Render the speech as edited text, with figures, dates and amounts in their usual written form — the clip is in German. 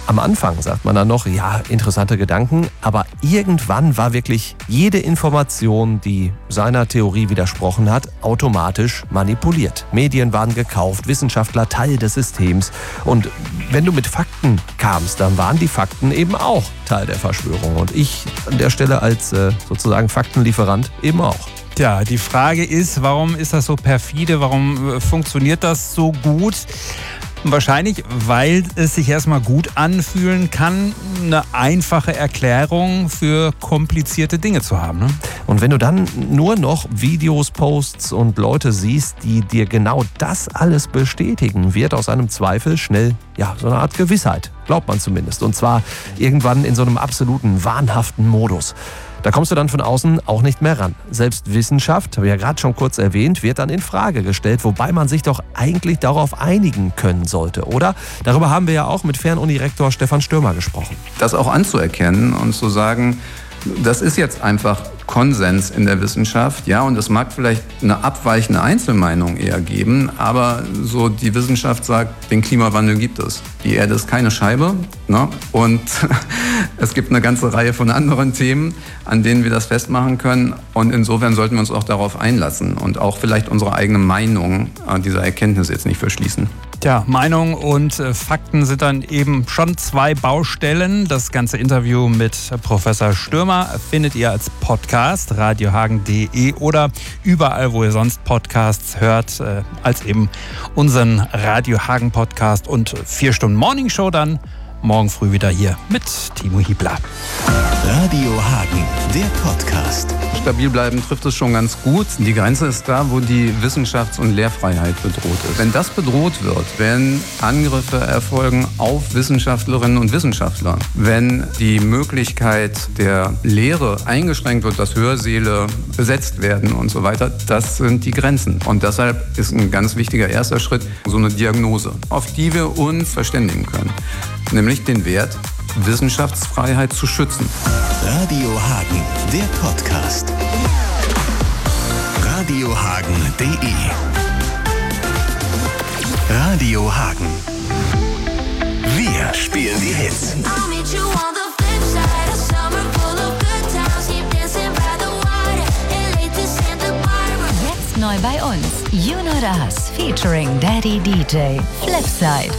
Am Anfang sagt man dann noch, ja, interessante Gedanken, aber irgendwann war wirklich jede Information, die seiner Theorie widersprochen hat, automatisch manipuliert. Medien waren gekauft, Wissenschaftler Teil des Systems. Und wenn du mit Fakten kamst, dann waren die Fakten eben auch Teil der Verschwörung. Und ich an der Stelle als sozusagen Faktenlieferant eben auch. Tja, die Frage ist, warum ist das so perfide? Warum funktioniert das so gut? Wahrscheinlich, weil es sich erstmal gut anfühlen kann, eine einfache Erklärung für komplizierte Dinge zu haben. Ne? Und wenn du dann nur noch Videos, Posts und Leute siehst, die dir genau das alles bestätigen, wird aus einem Zweifel schnell so eine Art Gewissheit. Glaubt man zumindest. Und zwar irgendwann in so einem absoluten wahnhaften Modus. Da kommst du dann von außen auch nicht mehr ran. Selbst Wissenschaft, habe ich ja gerade schon kurz erwähnt, wird dann in Frage gestellt, wobei man sich doch eigentlich darauf einigen können sollte, oder? Darüber haben wir ja auch mit Fernunirektor Stefan Stürmer gesprochen. Das auch anzuerkennen und zu sagen, das ist jetzt einfach Konsens in der Wissenschaft, ja, und es mag vielleicht eine abweichende Einzelmeinung eher geben, aber so die Wissenschaft sagt, den Klimawandel gibt es. Die Erde ist keine Scheibe, ne? Und es gibt eine ganze Reihe von anderen Themen, an denen wir das festmachen können, und insofern sollten wir uns auch darauf einlassen und auch vielleicht unsere eigene Meinung dieser Erkenntnis jetzt nicht verschließen. Tja, Meinung und Fakten sind dann eben schon zwei Baustellen. Das ganze Interview mit Professor Stürmer findet ihr als Podcast, radiohagen.de oder überall, wo ihr sonst Podcasts hört, als eben unseren Radio Hagen Podcast und 4 Stunden Morning Show dann morgen früh wieder hier mit Timo Hiebler. Radio Hagen, der Podcast. Stabil bleiben trifft es schon ganz gut. Die Grenze ist da, wo die Wissenschafts- und Lehrfreiheit bedroht ist. Wenn das bedroht wird, wenn Angriffe erfolgen auf Wissenschaftlerinnen und Wissenschaftler, wenn die Möglichkeit der Lehre eingeschränkt wird, dass Hörsäle besetzt werden und so weiter, das sind die Grenzen. Und deshalb ist ein ganz wichtiger erster Schritt so eine Diagnose, auf die wir uns verständigen können. Nämlich den Wert, Wissenschaftsfreiheit zu schützen. Radio Hagen, der Podcast. Radiohagen.de. Radio Hagen. Wir spielen die Hits. Jetzt neu bei uns. You Know Das featuring Daddy DJ. Flipside.